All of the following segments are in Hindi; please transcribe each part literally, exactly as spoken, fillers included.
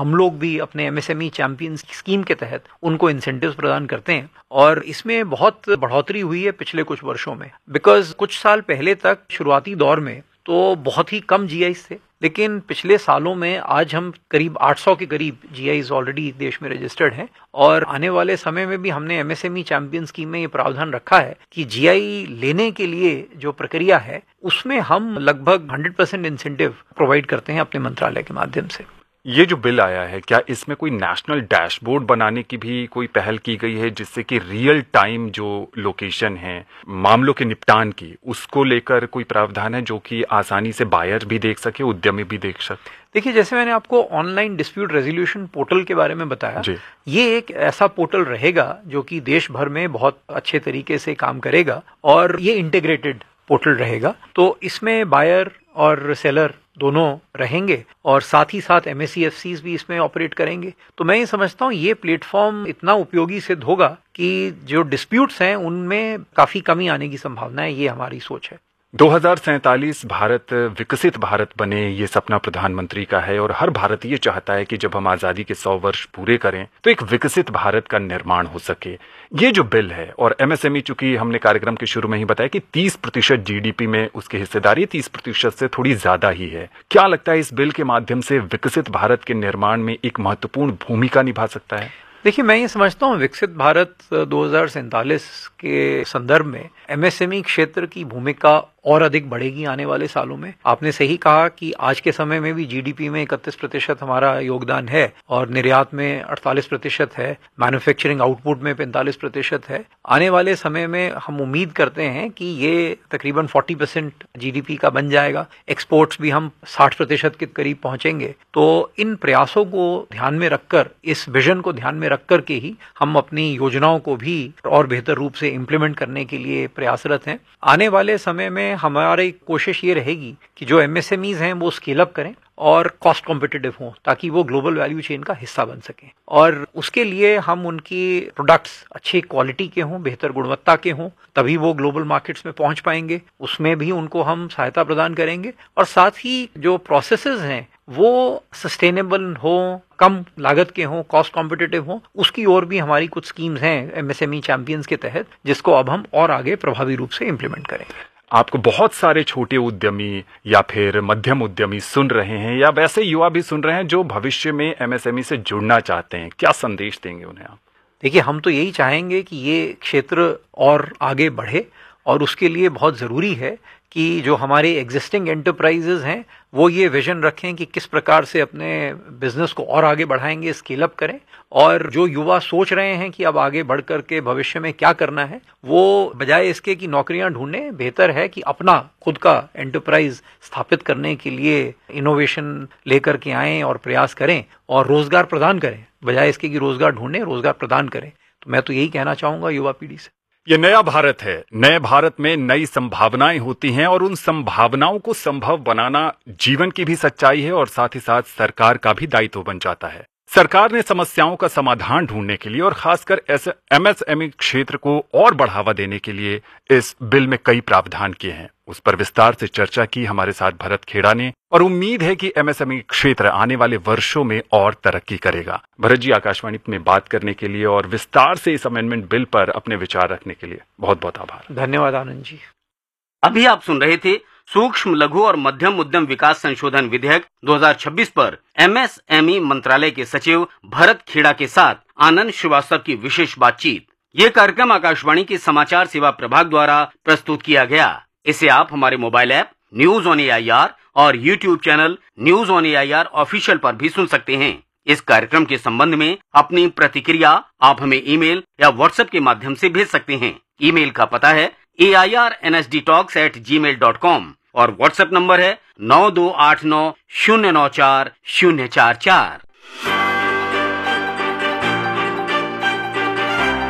हम लोग भी अपने एमएसएमई चैंपियन स्कीम के तहत उनको इंसेंटिव्स प्रदान करते हैं और इसमें बहुत बढ़ोतरी हुई है पिछले कुछ वर्षों में। बिकॉज कुछ साल पहले तक शुरुआती दौर में तो बहुत ही कम जीआईज थे, लेकिन पिछले सालों में आज हम करीब आठ सौ के करीब जीआईज ऑलरेडी देश में रजिस्टर्ड हैं और आने वाले समय में भी हमने एमएसएमई चैंपियन स्कीम में ये प्रावधान रखा है कि जीआई लेने के लिए जो प्रक्रिया है उसमें हम लगभग हंड्रेड परसेंट इंसेंटिव प्रोवाइड करते हैं अपने मंत्रालय के माध्यम से। ये जो बिल आया है, क्या इसमें कोई नेशनल डैशबोर्ड बनाने की भी कोई पहल की गई है जिससे कि रियल टाइम जो लोकेशन है मामलों के निपटान की, उसको लेकर कोई प्रावधान है जो कि आसानी से बायर भी देख सके, उद्यमी भी देख सके? देखिए, जैसे मैंने आपको ऑनलाइन डिस्प्यूट रेजोल्यूशन पोर्टल के बारे में बताया, ये एक ऐसा पोर्टल रहेगा जो कि देश भर में बहुत अच्छे तरीके से काम करेगा और ये इंटीग्रेटेड पोर्टल रहेगा। तो इसमें बायर और सेलर दोनों रहेंगे और साथ ही साथ एमएससीएफसीज भी इसमें ऑपरेट करेंगे। तो मैं ये समझता हूँ ये प्लेटफॉर्म इतना उपयोगी सिद्ध होगा कि जो डिस्प्यूट्स हैं उनमें काफी कमी आने की संभावना है, ये हमारी सोच है। दो हज़ार सैंतालीस भारत विकसित भारत बने, ये सपना प्रधानमंत्री का है और हर भारतीय चाहता है कि जब हम आजादी के सौ वर्ष पूरे करें तो एक विकसित भारत का निर्माण हो सके। ये जो बिल है और एमएसएमई, चूंकि हमने कार्यक्रम के शुरू में ही बताया कि तीस प्रतिशत जीडीपी में उसकी हिस्सेदारी तीस प्रतिशत से थोड़ी ज्यादा ही है, क्या लगता है इस बिल के माध्यम से विकसित भारत के निर्माण में एक महत्वपूर्ण भूमिका निभा सकता है? देखिए, मैं ये समझता हूँ विकसित भारत दो हज़ार सैंतालीस के संदर्भ में एमएसएमई क्षेत्र की भूमिका और अधिक बढ़ेगी आने वाले सालों में। आपने सही कहा कि आज के समय में भी जीडीपी में इकतीस प्रतिशत हमारा योगदान है और निर्यात में अड़तालीस प्रतिशत है, मैन्युफैक्चरिंग आउटपुट में पैंतालीस प्रतिशत है। आने वाले समय में हम उम्मीद करते हैं कि ये तकरीबन चालीस परसेंट जीडीपी का बन जाएगा। एक्सपोर्ट्स भी हम साठ प्रतिशत के करीब पहुंचेंगे। तो इन प्रयासों को ध्यान में रखकर, इस विजन को ध्यान में रख करके ही हम अपनी योजनाओं को भी और बेहतर रूप से इम्प्लीमेंट करने के लिए प्रयासरत हैं। आने वाले समय में हमारी कोशिश ये रहेगी कि जो एमएसएमईज हैं वो स्केल अप करें और कॉस्ट कॉम्पिटिटिव हों ताकि वो ग्लोबल वैल्यू चेन का हिस्सा बन सकें और उसके लिए हम उनकी प्रोडक्ट्स अच्छी क्वालिटी के हों, बेहतर गुणवत्ता के हों, तभी वो ग्लोबल मार्केट्स में पहुंच पाएंगे। उसमें भी उनको हम सहायता प्रदान करेंगे और साथ ही जो प्रोसेसेस हैं वो सस्टेनेबल हो, कम लागत के हों, कॉस्ट कॉम्पिटिटिव हों, उसकी ओर भी हमारी कुछ स्कीम्स हैं एमएसएमई चैंपियंस के तहत, जिसको अब हम और आगे प्रभावी रूप से इम्प्लीमेंट करेंगे। आपको बहुत सारे छोटे उद्यमी या फिर मध्यम उद्यमी सुन रहे हैं या वैसे युवा भी सुन रहे हैं जो भविष्य में एमएसएमई से जुड़ना चाहते हैं, क्या संदेश देंगे उन्हें आप? देखिए, हम तो यही चाहेंगे कि ये क्षेत्र और आगे बढ़े और उसके लिए बहुत ज़रूरी है कि जो हमारे एग्जिस्टिंग एंटरप्राइजेज हैं वो ये विजन रखें कि किस प्रकार से अपने बिजनेस को और आगे बढ़ाएंगे, स्केल अप करें। और जो युवा सोच रहे हैं कि अब आगे बढ़ करके भविष्य में क्या करना है, वो बजाय इसके कि नौकरियां ढूंढें, बेहतर है कि अपना खुद का एंटरप्राइज स्थापित करने के लिए इनोवेशन लेकर के आएं और प्रयास करें और रोजगार प्रदान करें, बजाय इसके कि रोजगार ढूंढें, रोजगार प्रदान करें। तो मैं तो यही कहना चाहूंगा युवा पीढ़ी से। ये नया भारत है, नए भारत में नई संभावनाएं होती हैं और उन संभावनाओं को संभव बनाना जीवन की भी सच्चाई है और साथ ही साथ सरकार का भी दायित्व बन जाता है। सरकार ने समस्याओं का समाधान ढूंढने के लिए और खासकर एमएसएमई क्षेत्र को और बढ़ावा देने के लिए इस बिल में कई प्रावधान किए हैं। उस पर विस्तार से चर्चा की हमारे साथ भरत खेड़ा ने और उम्मीद है कि एमएसएमई क्षेत्र आने वाले वर्षों में और तरक्की करेगा। भरत जी, आकाशवाणी में बात करने के लिए और विस्तार से इस अमेंडमेंट बिल पर अपने विचार रखने के लिए बहुत बहुत आभार। धन्यवाद आनंद जी। अभी आप सुन रहे थे सूक्ष्म लघु और मध्यम उद्यम विकास संशोधन विधेयक दो हज़ार छब्बीस पर एमएसएमई मंत्रालय के सचिव भरत खेड़ा के साथ आनंद श्रीवास्तव की विशेष बातचीत। ये कार्यक्रम आकाशवाणी के समाचार सेवा प्रभाग द्वारा प्रस्तुत किया गया। इसे आप हमारे mobile app news on AIR और YouTube channel news on AIR official पर भी सुन सकते हैं। इस कार्यक्रम के संबंध में अपनी प्रतिक्रिया आप हमें ईमेल या व्हाट्सएप के माध्यम से भेज सकते हैं। ईमेल का पता है ए I R N S D talks eight ji mail dot com और व्हाट्सएप नंबर है नौ दो आठ नौ शून्य नौ चार शून्य चार चार।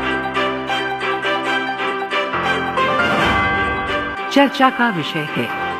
चर्चा का विषय है